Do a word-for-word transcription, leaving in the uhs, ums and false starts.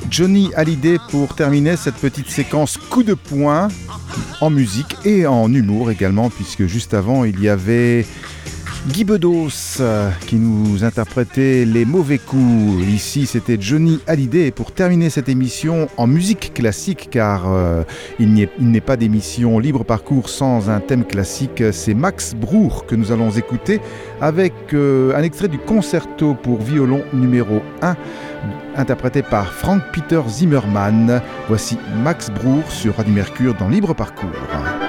Johnny Hallyday pour terminer cette petite séquence coup de poing en musique et en humour également, puisque juste avant il y avait Guy Bedos qui nous interprétait Les Mauvais Coups. Ici c'était Johnny Hallyday, et pour terminer cette émission en musique classique, car euh, il, n'y est, il n'est pas d'émission libre parcours sans un thème classique, c'est Max Bruch que nous allons écouter avec euh, un extrait du concerto pour violon numéro un interprété par Frank Peter Zimmermann. Voici Max Bruch sur Radio Mercure dans Libre Parcours.